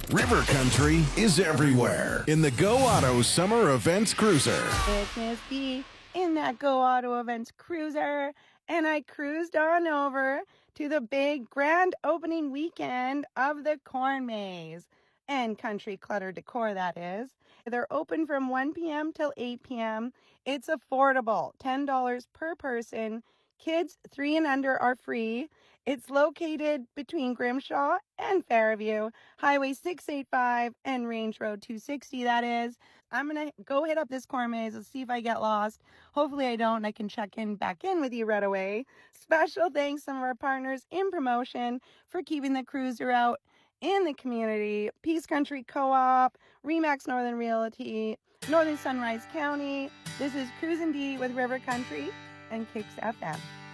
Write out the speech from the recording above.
River Country is everywhere in the Go Auto Summer Events Cruiser. It's Miss B in that Go Auto Events Cruiser, and I cruised on over to the big grand opening weekend of the Corn Maze and Country Clutter Decor, that is. They're open from 1 p.m. till 8 p.m. It's affordable, $10 per person. Kids 3 and under are free. It's located between Grimshaw and Fairview, Highway 685 and Range Road 260, that is. I'm going to go hit up this Corn Maze and see if I get lost. Hopefully I don't, and I can check back in with you right away. Special thanks to some of our partners in promotion for keeping the cruiser out in the community. Peace Country Co-op, Remax Northern Realty, Northern Sunrise County. This is Cruisin' D with River Country and Kicks FM.